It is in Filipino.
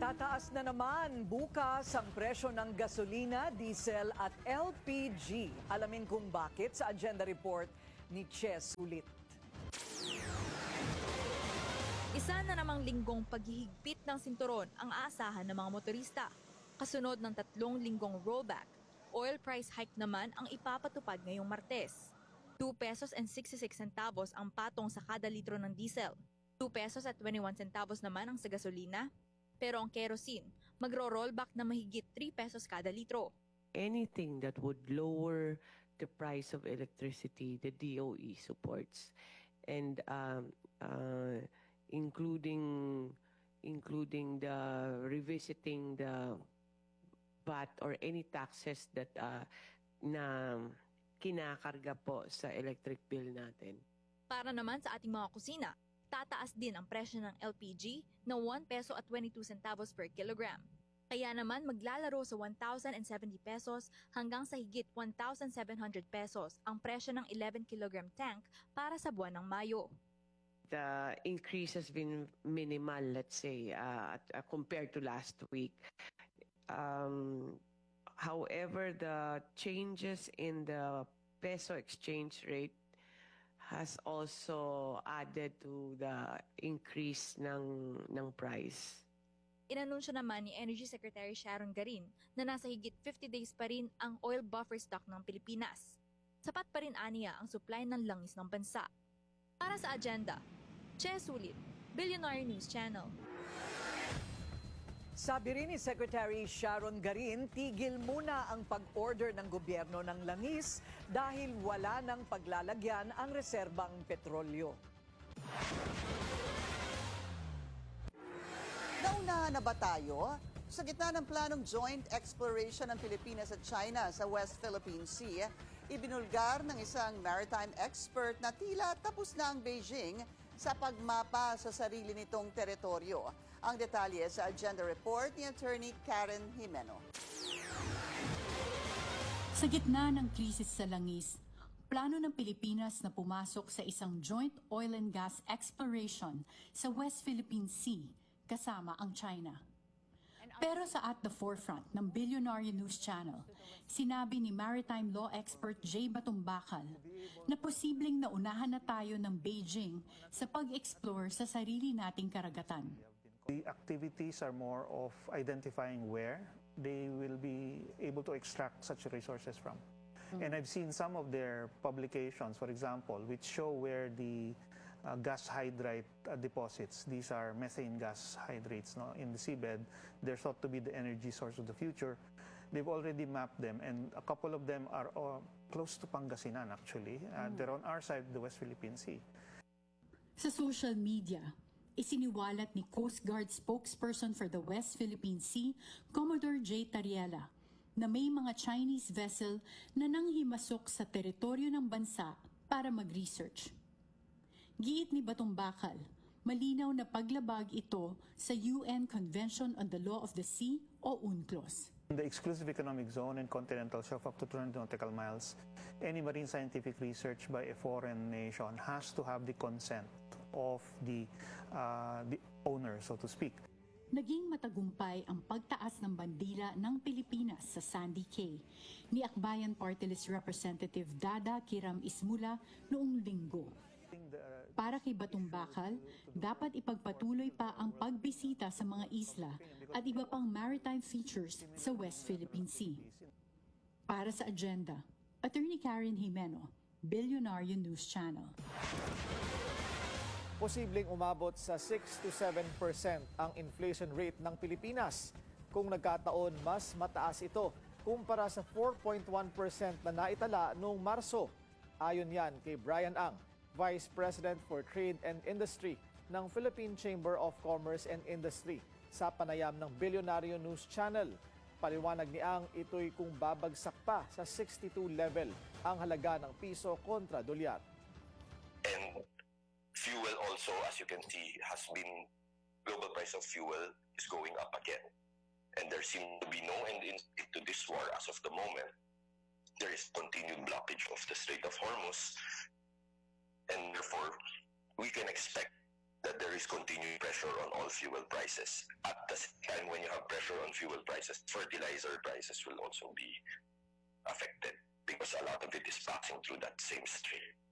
Tataas na naman bukas ang presyo ng gasolina, diesel at LPG. Alamin kung bakit sa agenda report ni Ches Ulit. Isa na namang linggong paghihigpit ng sinturon ang aasahan ng mga motorista. Kasunod ng 3 linggong rollback, oil price hike naman ang ipapatupad ngayong Martes. 2 pesos and 66 centavos ang patong sa kada litro ng diesel. 2 pesos at 21 centavos naman ang sa gasolina. Pero ang kerosene, magro-rollback na mahigit 3 pesos kada litro. Anything that would lower the price of electricity, the DOE supports. And including the revisiting the VAT or any taxes that na kinakarga po sa electric bill natin. Para naman sa ating mga kusina, tataas din ang presyo ng LPG na 1 peso at 22 centavos per kilogram. Kaya naman maglalaro sa 1,070 pesos hanggang sa higit 1,700 pesos ang presyo ng 11 kilogram tank para sa buwan ng Mayo. The increase has been minimal, let's say, compared to last week. However, the changes in the peso exchange rate has also added to the increase ng price. Inanunsyo naman ni Energy Secretary Sharon Garin na nasa higit 50 days pa rin ang oil buffer stock ng Pilipinas. Sapat pa rin aniya ang supply ng langis ng bansa. Para sa agenda, Ches Ulit, Billionaire News Channel. Sabi rin ni Secretary Sharon Garin, tigil muna ang pag-order ng gobyerno ng langis dahil wala nang paglalagyan ang reserbang petrolyo. Naunahan na ba tayo? Sa gitna ng planong joint exploration ng Pilipinas at China sa West Philippine Sea, ibinulgar ng isang maritime expert na tila tapos na ang Beijing sa pagmapa sa sarili nitong teritoryo. Ang detalye sa agenda report ni Attorney Karen Jimeno. Sa gitna ng krisis sa langis, plano ng Pilipinas na pumasok sa isang joint oil and gas exploration sa West Philippine Sea kasama ang China. Pero sa At the Forefront ng Billionaire News Channel, sinabi ni maritime law expert Jay Batumbakal na posibleng naunahan na tayo ng Beijing sa pag-explore sa sarili nating karagatan. The activities are more of identifying where they will be able to extract such resources from. And I've seen some of their publications, for example, which show where the gas hydrite deposits, these are methane gas hydrates in the seabed, they're thought to be the energy source of the future. They've already mapped them, and a couple of them are close to Pangasinan actually. They're on our side of the West Philippine Sea. Sa social media, isiniwalat ni Coast Guard spokesperson for the West Philippine Sea, Commodore J. Tariela, na may mga Chinese vessel na nanghimasok sa teritoryo ng bansa para mag-research. Giit ni Batumbakal, malinaw na paglabag ito sa UN Convention on the Law of the Sea o UNCLOS. In the exclusive economic zone and continental shelf up to 200 nautical miles, any marine scientific research by a foreign nation has to have the consent of the owner, so to speak. Naging matagumpay ang pagtaas ng bandila ng Pilipinas sa Sandy Cay ni Akbayan Party List Representative Dada Kiram Ismula noong linggo. Para kay Batumbakal, dapat ipagpatuloy pa ang pagbisita sa mga isla at iba pang maritime features sa West Philippine Sea. Para sa agenda, Attorney Karen Jimeno, Billionaire News Channel. Posibleng umabot sa 6 to 7% ang inflation rate ng Pilipinas. Kung nagkataon, mas mataas ito kumpara sa 4.1% na naitala noong Marso. Ayon yan kay Brian Ang, Vice President for Trade and Industry ng Philippine Chamber of Commerce and Industry sa panayam ng Billionaire News Channel. Paliwanag ni Ang, ito'y kung babagsak pa sa 62 level ang halaga ng piso kontra dolyar. And fuel also, as you can see, has been, global price of fuel is going up again. And there seems to be no end into this war as of the moment. There is continued blockage of the Strait of Hormuz. And therefore, we can expect that there is continued pressure on all fuel prices. At the same time, when you have pressure on fuel prices, fertilizer prices will also be affected because a lot of it is passing through that same stream.